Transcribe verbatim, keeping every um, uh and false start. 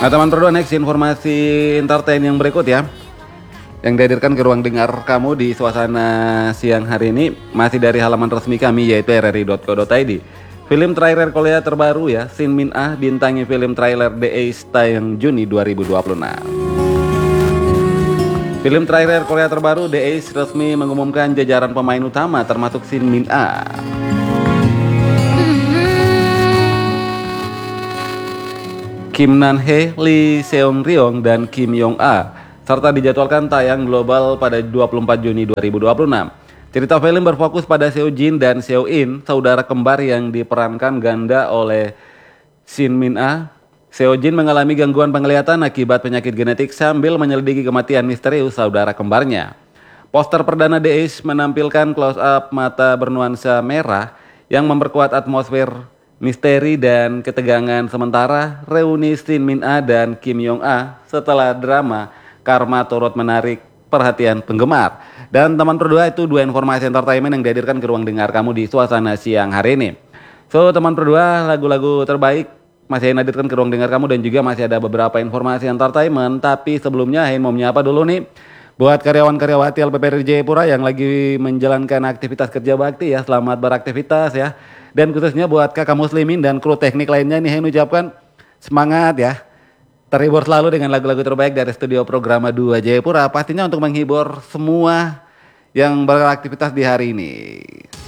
Nah teman berdua, next informasi entertain yang berikut ya, yang dihadirkan ke ruang dengar kamu di suasana siang hari ini masih dari halaman resmi kami yaitu r r i titik co titik i d. Film trailer Korea terbaru ya, Shin Min Ah bintangi film trailer The Ace tayang Juni dua ribu dua puluh enam. Film trailer Korea terbaru The Ace resmi mengumumkan jajaran pemain utama termasuk Shin Min Ah. Kim Nan Hee, Lee Seung Ryong, dan Kim Yong Ah serta dijadwalkan tayang global pada dua puluh empat Juni dua ribu dua puluh enam. Cerita film berfokus pada Seo Jin dan Seo In, saudara kembar yang diperankan ganda oleh Shin Min Ah. Seo Jin mengalami gangguan penglihatan akibat penyakit genetik sambil menyelidiki kematian misterius saudara kembarnya. Poster perdana The Ace menampilkan close-up mata bernuansa merah yang memperkuat atmosfer misteri dan ketegangan, sementara reuni Shin Min Ah dan Kim Yong Ah setelah drama Karma turut menarik perhatian penggemar. Dan teman berdua, itu dua informasi entertainment yang dihadirkan ke ruang dengar kamu di suasana siang hari ini. So teman berdua, lagu-lagu terbaik masih yang dihadirkan ke ruang dengar kamu dan juga masih ada beberapa informasi entertainment. Tapi sebelumnya Hein mau menyapa dulu nih buat karyawan-karyawati L P P R I Jayapura yang lagi menjalankan aktivitas kerja bakti ya, selamat beraktivitas ya. Dan khususnya buat kakak muslimin dan kru teknik lainnya nih, Hein ucapkan semangat ya. Terhibur selalu dengan lagu-lagu terbaik dari studio Programa dua Jayapura, pastinya untuk menghibur semua yang beraktivitas di hari ini.